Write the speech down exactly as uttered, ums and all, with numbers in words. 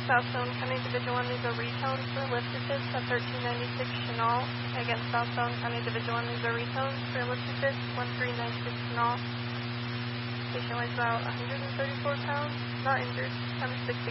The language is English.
South Zone County Division one needs a retone for lift assist at thirteen ninety-six Chenal. Again, South Zone County Division one needs a retone for lift assist one three nine six Chenal. Patient weighs about one hundred thirty-four pounds, not injured, times six